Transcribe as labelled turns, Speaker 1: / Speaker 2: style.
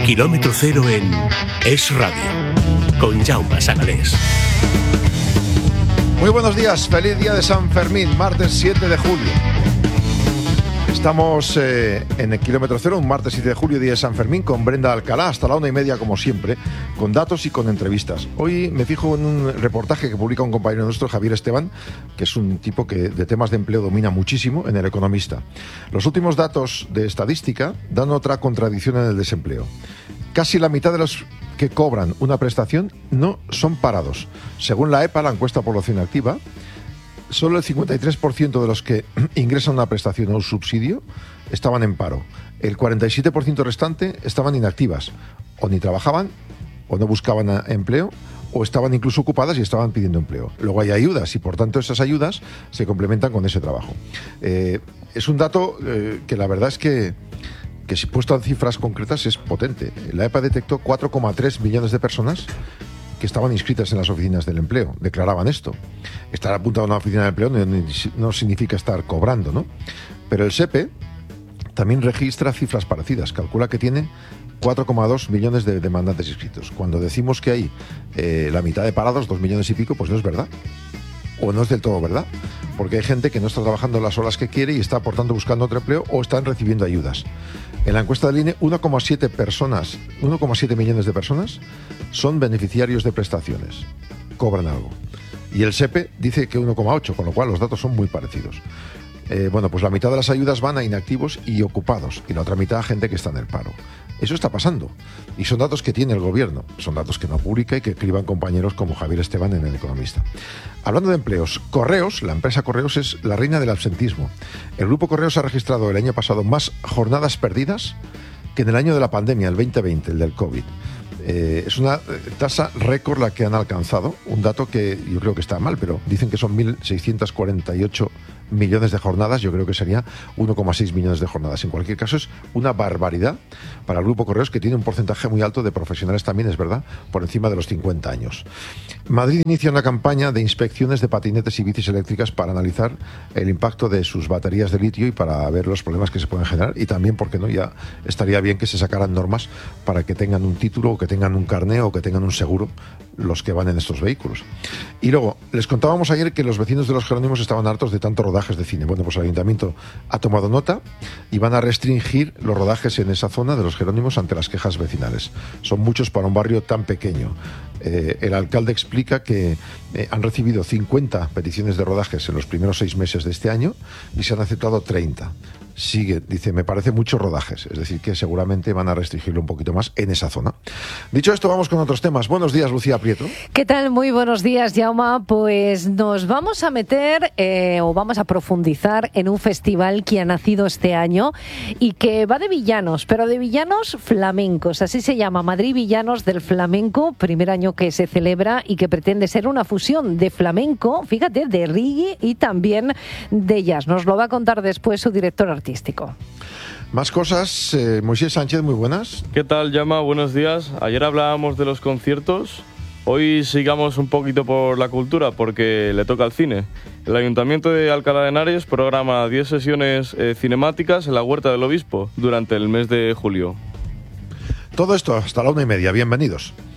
Speaker 1: Kilómetro Cero en Es Radio, con Jaume Sagalés.
Speaker 2: Muy buenos días, feliz día de San Fermín, martes 7 de julio. Estamos en el Kilómetro Cero, un martes 7 de julio, día de San Fermín, con Brenda Alcalá, hasta la 1:30 como siempre, con datos y con entrevistas. Hoy me fijo en un reportaje que publica un compañero nuestro, Javier Esteban, que es un tipo que de temas de empleo domina muchísimo, en El Economista. Los últimos datos de estadística dan otra contradicción en el desempleo. Casi la mitad de los que cobran una prestación no son parados. Según la EPA, la encuesta de población activa, solo el 53% de los que ingresan una prestación o un subsidio estaban en paro. El 47% restante estaban inactivas, o ni trabajaban, o no buscaban empleo, o estaban incluso ocupadas y estaban pidiendo empleo. Luego hay ayudas y por tanto esas ayudas se complementan con ese trabajo. Es un dato que la verdad es que si puesto en cifras concretas es potente. La EPA detectó 4,3 millones de personas que estaban inscritas en las oficinas del empleo, declaraban esto. Estar apuntado a una oficina de empleo no significa estar cobrando, ¿no? Pero el SEPE también registra cifras parecidas, calcula que tiene 4,2 millones de demandantes inscritos. Cuando decimos que hay la mitad de parados, 2 millones y pico, pues no es verdad. O no es del todo verdad, porque hay gente que no está trabajando las horas que quiere y está, por tanto, buscando otro empleo o están recibiendo ayudas. En la encuesta del INE, 1,7 millones de personas son beneficiarios de prestaciones, cobran algo. Y el SEPE dice que 1,8, con lo cual los datos son muy parecidos. Pues la mitad de las ayudas van a inactivos y ocupados, y la otra mitad a gente que está en el paro. Eso está pasando, y son datos que tiene el gobierno, son datos que no publica y que escriban compañeros como Javier Esteban en El Economista. Hablando de empleos, Correos, la empresa Correos es la reina del absentismo. El grupo Correos ha registrado el año pasado más jornadas perdidas que en el año de la pandemia, el 2020, el del COVID. Es una tasa récord la que han alcanzado, un dato que yo creo que está mal, pero dicen que son 1.648 millones de jornadas, yo creo que sería 1,6 millones de jornadas. En cualquier caso, es una barbaridad para el Grupo Correos, que tiene un porcentaje muy alto de profesionales también, es verdad, por encima de los 50 años. Madrid inicia una campaña de inspecciones de patinetes y bicis eléctricas para analizar el impacto de sus baterías de litio y para ver los problemas que se pueden generar, y también, porque no, ya estaría bien que se sacaran normas para que tengan un título, o que tengan un carné, o que tengan un seguro los que van en estos vehículos. Y luego, les contábamos ayer que los vecinos de los Jerónimos estaban hartos de tantos rodajes de cine. Bueno, pues el Ayuntamiento ha tomado nota y van a restringir los rodajes en esa zona de los Jerónimos ante las quejas vecinales. Son muchos para un barrio tan pequeño. El alcalde explica que han recibido 50 peticiones de rodajes en los primeros 6 meses de este año y se han aceptado 30. Sigue, dice, me parece muchos rodajes, es decir, que seguramente van a restringirlo un poquito más en esa zona. Dicho esto, vamos con otros temas. Buenos días, Lucía Prieto.
Speaker 3: ¿Qué tal? Muy buenos días, Jaume. Pues nos vamos a meter o vamos a profundizar en un festival que ha nacido este año y que va de villanos, pero de villanos flamencos. Así se llama, Madrid Villanos del Flamenco, primer año que se celebra y que pretende ser una fusión de flamenco, fíjate, de reggae y también de jazz. Nos lo va a contar después su director artístico.
Speaker 2: Más cosas, Moisés Sánchez, muy buenas.
Speaker 4: ¿Qué tal, Jaume? Buenos días. Ayer hablábamos de los conciertos. Hoy sigamos un poquito por la cultura porque le toca al cine. El Ayuntamiento de Alcalá de Henares programa 10 sesiones cinemáticas en la Huerta del Obispo durante el mes de julio.
Speaker 2: Todo esto hasta la 1:30. Bienvenidos.